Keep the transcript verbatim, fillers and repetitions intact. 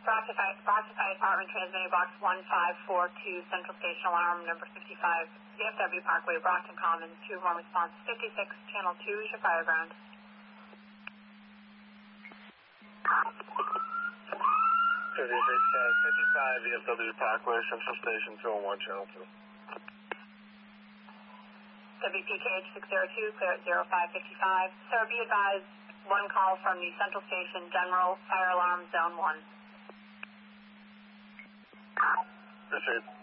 Brought to Fire, brought to Fire Department, transmitting box one five four two, Central Station Alarm number fifty-five, V F W Parkway, Brockton Commons, two one response fifty-six, channel two is your fire ground. fifty-six, uh, fifty-five, V F W Parkway, Central Station, two oh one, channel two. W P K H six zero two, clear at zero five fifty-five. Sir, be advised, one call from the Central Station, General Fire Alarm, Zone one. Appreciate it.